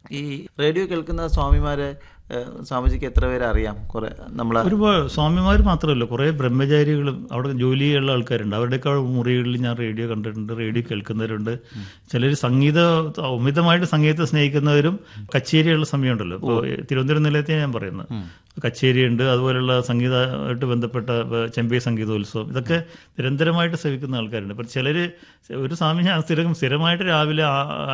ഈ റേഡിയോ കേൾക്കുന്ന സ്വാമിമാരെ സ്വാമിജിക്ക് എത്ര പേരെ അറിയാം? കുറെ നമ്മളെ ഒരുപാട് സ്വാമിമാർ മാത്രമല്ല, കുറേ ബ്രഹ്മചാരികളും അവിടെ ജോലി ചെയ്യുന്ന ആൾക്കാരുണ്ട്. അവരുടെയൊക്കെ മുറികളിൽ ഞാൻ റേഡിയോ കണ്ടിട്ടുണ്ട്, റേഡിയോ കേൾക്കുന്നവരുണ്ട്. ചിലർ അമിതമായിട്ട് സംഗീതത്തെ സ്നേഹിക്കുന്നവരും. കച്ചേരിയുള്ള സമയമുണ്ടല്ലോ, ഇപ്പോൾ തിരുവനന്തപുരം നിലയത്തെ ഞാൻ പറയുന്നത്, കച്ചേരിയുണ്ട്, അതുപോലുള്ള സംഗീതമായിട്ട് ബന്ധപ്പെട്ട ചെമ്പൈ സംഗീതോത്സവം, ഇതൊക്കെ നിരന്തരമായിട്ട് സേവിക്കുന്ന ആൾക്കാരുണ്ട്. ഇപ്പം ചിലർ ഒരു സ്വാമി ഞാൻ സ്ഥിരമായിട്ട് രാവിലെ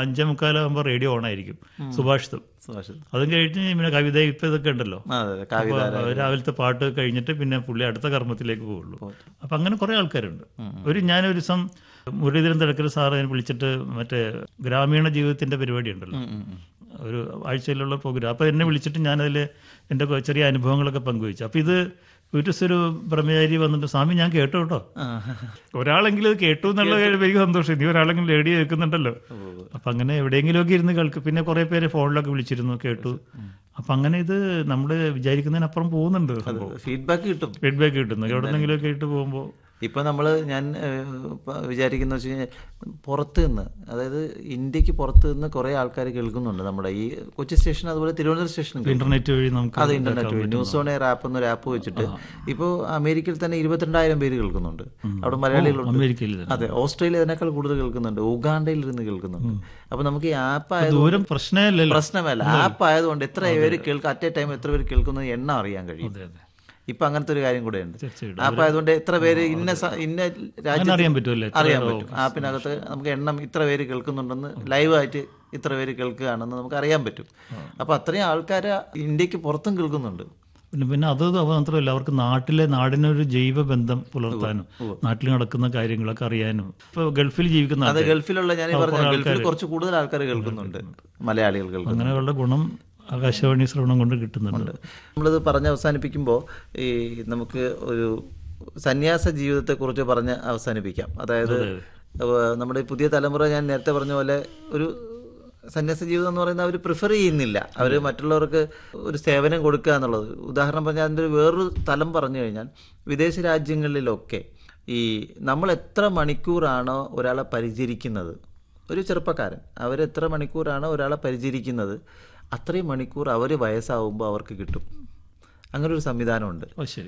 5:45 റേഡിയോ ഓണായിരിക്കും, സുഭാഷിതം. അതും കഴിഞ്ഞ് പിന്നെ കവിത, ഇപ്പം ഇതൊക്കെ ഉണ്ടല്ലോ, രാവിലത്തെ പാട്ട് കഴിഞ്ഞിട്ട് പിന്നെ പുള്ളി അടുത്ത കർമ്മത്തിലേക്ക് പോവുള്ളൂ. അപ്പം അങ്ങനെ കുറേ ആൾക്കാരുണ്ട്. ഞാനൊരു ദിവസം മുരളീധരൻ തടക്കൽ സാറ് വിളിച്ചിട്ട് മറ്റേ ഗ്രാമീണ ജീവിതത്തിന്റെ പരിപാടി ഉണ്ടല്ലോ, ഒരു ആഴ്ചയിലുള്ള പ്രോഗ്രാം. അപ്പോൾ എന്നെ വിളിച്ചിട്ട് ഞാനതിൽ എൻ്റെ ചെറിയ അനുഭവങ്ങളൊക്കെ പങ്കുവച്ചു. അപ്പോൾ ഇത് ഒരു ബ്രഹ്മചാരി വന്നിട്ട്, സ്വാമി ഞാൻ കേട്ടോ കേട്ടോ, ഒരാളെങ്കിലും ഇത് കേട്ടു എന്നുള്ള എനിക്ക് സന്തോഷം. ഇനി ഒരാളെങ്കിലും റേഡിയോ കേൾക്കുന്നുണ്ടല്ലോ. അപ്പം അങ്ങനെ എവിടെയെങ്കിലുമൊക്കെ ഇരുന്ന് കേൾക്കും. പിന്നെ കുറേ പേര് ഫോണിലൊക്കെ വിളിച്ചിരുന്നു, കേട്ടു. അപ്പം അങ്ങനെ ഇത് നമ്മൾ വിചാരിക്കുന്നതിനപ്പുറം പോകുന്നുണ്ട്. ഫീഡ്ബാക്ക് കിട്ടുന്നു എവിടെന്നെങ്കിലും കേട്ട് പോകുമ്പോൾ. ഇപ്പം ഞാൻ വിചാരിക്കുന്ന വെച്ച് കഴിഞ്ഞാൽ പുറത്ത് നിന്ന്, അതായത് ഇന്ത്യക്ക് പുറത്ത് നിന്ന് കുറേ ആൾക്കാർ കേൾക്കുന്നുണ്ട് നമ്മുടെ ഈ കൊച്ചി സ്റ്റേഷൻ, അതുപോലെ തിരുവനന്തപുരം സ്റ്റേഷൻ ഇന്റർനെറ്റ് വഴി നമുക്ക്. അത് ഇന്റർനെറ്റ് വഴി ന്യൂസ് ഓൺ എയർ ആപ്പ് എന്നൊരു ആപ്പ് വെച്ചിട്ട് ഇപ്പോൾ അമേരിക്കയിൽ തന്നെ 22,000 പേര് കേൾക്കുന്നുണ്ട്. അവിടെ മലയാളികളുണ്ട്. അതെ, ഓസ്ട്രേലിയ അതിനേക്കാൾ കൂടുതൽ കേൾക്കുന്നുണ്ട്, ഉഗാണ്ടയിൽ ഇരുന്ന് കേൾക്കുന്നുണ്ട്. അപ്പൊ നമുക്ക് ഈ ആപ്പ് ആയതുകൊണ്ട് പ്രശ്നമല്ല, ആപ്പ് ആയതുകൊണ്ട് എത്ര പേര് കേൾക്കും, അറ്റ് എ ടൈം എത്ര പേര് കേൾക്കുന്നത് എണ്ണം അറിയാൻ കഴിയും. ഇപ്പൊ അങ്ങനത്തെ ഒരു കാര്യം കൂടെ ഉണ്ട്. ആപ്പ് ആയതുകൊണ്ട് എത്ര പേര് ഇന്ന രാജ്യത്ത് അറിയാൻ പറ്റും. ആപ്പിനകത്ത് നമുക്ക് എണ്ണം ഇത്ര പേര് കേൾക്കുന്നുണ്ടെന്ന്, ലൈവായിട്ട് ഇത്ര പേര് കേൾക്കുകയാണെന്ന് നമുക്ക് അറിയാൻ പറ്റും. അപ്പൊ അത്രയും ആൾക്കാർ ഇന്ത്യക്ക് പുറത്തും കേൾക്കുന്നുണ്ട്. പിന്നെ അത് മാത്രമല്ല, അവർക്ക് നാടിനൊരു ജൈവ ബന്ധം പുലർത്താനും നാട്ടിൽ നടക്കുന്ന കാര്യങ്ങളൊക്കെ അറിയാനും. ഇപ്പൊ ഗൾഫിൽ ജീവിക്കുന്ന ഗൾഫിലുള്ള ഞാൻ ഗൾഫിൽ കുറച്ച് കൂടുതൽ ആൾക്കാർ കേൾക്കുന്നുണ്ട്, മലയാളികൾ കേൾക്കുന്നു. അങ്ങനെയുള്ള ഗുണം ആകാശവാണി ശ്രവണം കൊണ്ട് കിട്ടുന്നുണ്ട്. നമ്മളിത് പറഞ്ഞ് അവസാനിപ്പിക്കുമ്പോൾ ഈ നമുക്ക് ഒരു സന്യാസ ജീവിതത്തെക്കുറിച്ച് പറഞ്ഞ് അവസാനിപ്പിക്കാം. അതായത് നമ്മുടെ പുതിയ തലമുറ, ഞാൻ നേരത്തെ പറഞ്ഞ പോലെ, ഒരു സന്യാസ ജീവിതം എന്ന് പറയുന്നത് അവർ പ്രിഫർ ചെയ്യുന്നില്ല. അവർ മറ്റുള്ളവർക്ക് ഒരു സേവനം കൊടുക്കുക എന്നുള്ളത്. ഉദാഹരണം പറഞ്ഞാൽ അതിൻ്റെ വേറൊരു തലം പറഞ്ഞു കഴിഞ്ഞാൽ, വിദേശ രാജ്യങ്ങളിലൊക്കെ ഈ നമ്മൾ എത്ര മണിക്കൂറാണോ ഒരാളെ പരിചരിക്കുന്നത്, ഒരു ചെറുപ്പക്കാരൻ അവരെത്ര മണിക്കൂറാണോ ഒരാളെ പരിചരിക്കുന്നത്, അത്രയും മണിക്കൂർ അവർ വയസ്സാവുമ്പോൾ അവർക്ക് കിട്ടും. അങ്ങനെ ഒരു സംവിധാനമുണ്ട്.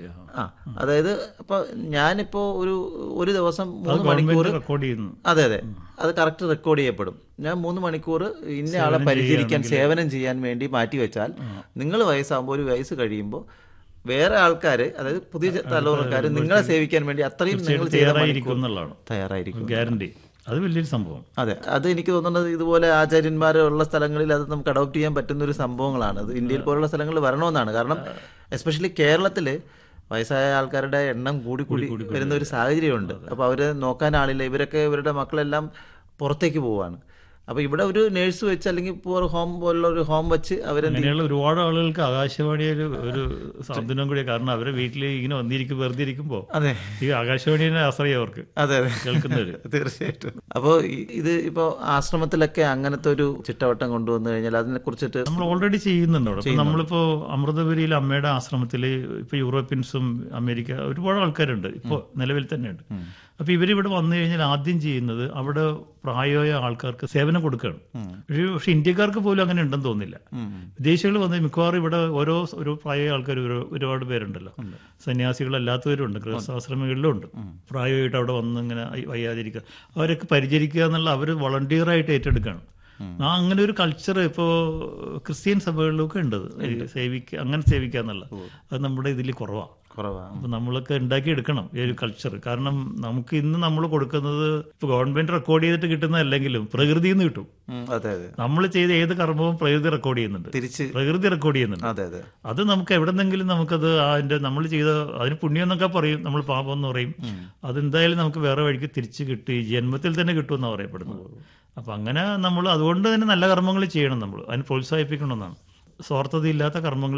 അതായത് ഇപ്പോൾ ഞാനിപ്പോൾ ഒരു ദിവസം 3 മണിക്കൂർ, അതെ, അത് കറക്റ്റ് റെക്കോർഡ് ചെയ്യപ്പെടും. ഞാൻ 3 മണിക്കൂർ ഇന്ന ആളെ പരിചരിക്കാൻ, സേവനം ചെയ്യാൻ വേണ്ടി മാറ്റിവെച്ചാൽ, നിങ്ങൾ വയസ്സാകുമ്പോൾ, ഒരു വയസ്സ് കഴിയുമ്പോൾ വേറെ ആൾക്കാർ, അതായത് പുതിയ തലമുറക്കാർ നിങ്ങളെ സേവിക്കാൻ വേണ്ടി അത്രയും നിങ്ങൾ തയ്യാറായിരിക്കും. ഗ്യാരണ്ടി. അത് വലിയൊരു സംഭവം. അതെ, അത് എനിക്ക് തോന്നുന്നത് ഇതുപോലെ ആചാര്യന്മാരുള്ള സ്ഥലങ്ങളിൽ അത് നമുക്ക് അഡോപ്റ്റ് ചെയ്യാൻ പറ്റുന്ന ഒരു സംഭവങ്ങളാണ്. അത് ഇന്ത്യയിൽ പോലുള്ള സ്ഥലങ്ങളിൽ വരണമെന്നാണ്. കാരണം എസ്പെഷ്യലി കേരളത്തിൽ വയസ്സായ ആൾക്കാരുടെ എണ്ണം കൂടി വരുന്ന ഒരു സാഹചര്യമുണ്ട്. അപ്പോൾ അവർ നോക്കാൻ ആളില്ല. ഇവരുടെ മക്കളെല്ലാം പുറത്തേക്ക് പോവുകയാണ്. അപ്പോൾ ഇവിടെ ഒരു നേഴ്സ് വെച്ച്, അല്ലെങ്കിൽ ഇപ്പോൾ ഹോം പോലുള്ള ഒരു ഹോം വെച്ച് അങ്ങനെയുള്ള ഒരുപാട് ആളുകൾക്ക് ആകാശവാണി ഒരു സാന്ത്വനം കൂടിയാണ്. കാരണം അവരെ വീട്ടിൽ ഇങ്ങനെ വെറുതെ ഇരിക്കുമ്പോൾ അതെ, ഈ ആകാശവാണിയെ ആശ്രയം അവർക്ക്. അതെ, കേൾക്കുന്നവര് തീർച്ചയായിട്ടും. അപ്പോൾ ഇത് ഇപ്പോൾ ആശ്രമത്തിലൊക്കെ അങ്ങനത്തെ ഒരു ചിട്ടവട്ടം കൊണ്ടുവന്നു കഴിഞ്ഞാൽ അതിനെ കുറിച്ചിട്ട് നമ്മൾ ഓൾറെഡി ചെയ്യുന്നുണ്ട് അവിടെ. നമ്മളിപ്പോൾ അമൃതപുരിയിൽ അമ്മയുടെ ആശ്രമത്തിൽ ഇപ്പോൾ യൂറോപ്യൻസും അമേരിക്ക ഒരുപാട് ആൾക്കാരുണ്ട്, ഇപ്പോൾ നിലവിൽ തന്നെ ഉണ്ട്. അപ്പോൾ ഇവരിവിടെ വന്നു കഴിഞ്ഞാൽ ആദ്യം ചെയ്യുന്നത് അവിടെ പ്രായമായ ആൾക്കാർക്ക് സേവനം കൊടുക്കുകയാണ്. പക്ഷെ ഇന്ത്യക്കാർക്ക് പോലും അങ്ങനെ ഉണ്ടെന്ന് തോന്നുന്നില്ല. വിദേശികൾ വന്ന് മിക്കവാറും ഇവിടെ ഒരു പ്രായമായ ആൾക്കാർ ഒരുപാട് പേരുണ്ടല്ലോ, സന്യാസികളല്ലാത്തവരും ഉണ്ട്, ഗൃഹസ്ഥാശ്രമികളിലും ഉണ്ട്. പ്രായമായിട്ട് അവിടെ വന്ന് ഇങ്ങനെ വയ്യാതിരിക്കുക, അവരൊക്കെ പരിചരിക്കുക എന്നുള്ള അവർ വളണ്ടിയറായിട്ട് ഏറ്റെടുക്കുകയാണ്. അങ്ങനെ ഒരു കൾച്ചർ ഇപ്പോൾ ക്രിസ്ത്യൻ സഭകളിലൊക്കെ ഉണ്ട്, അങ്ങനെ സേവിക്കുക എന്നുള്ള. അത് നമ്മുടെ ഇതിൽ കുറവാണ്. അപ്പൊ നമ്മളൊക്കെ ഉണ്ടാക്കിയെടുക്കണം ഈ ഒരു കൾച്ചർ. കാരണം നമുക്ക് ഇന്ന് നമ്മൾ കൊടുക്കുന്നത് ഇപ്പൊ ഗവൺമെന്റ് റെക്കോർഡ് ചെയ്തിട്ട് കിട്ടുന്നതല്ലെങ്കിലും പ്രകൃതിയിൽ നിന്ന് കിട്ടും. നമ്മൾ ചെയ്ത ഏത് കർമ്മവും പ്രകൃതി റെക്കോർഡ് ചെയ്യുന്നുണ്ട്. അത് നമുക്ക് എവിടെന്നെങ്കിലും നമുക്കത് നമ്മൾ ചെയ്ത അതിന് പുണ്യം എന്നൊക്കെ പറയും, നമ്മൾ പാപം എന്ന് പറയും. അതെന്തായാലും നമുക്ക് വേറെ വഴിക്ക് തിരിച്ച് കിട്ടും, ഈ ജന്മത്തിൽ തന്നെ കിട്ടുമെന്നാണ് പറയപ്പെടുന്നത്. അപ്പൊ അങ്ങനെ നമ്മൾ അതുകൊണ്ട് തന്നെ നല്ല കർമ്മങ്ങൾ ചെയ്യണം, നമ്മൾ അതിന് പ്രോത്സാഹിപ്പിക്കണമെന്നാണ്. സ്വാർത്ഥതയില്ലാത്ത കർമ്മങ്ങൾ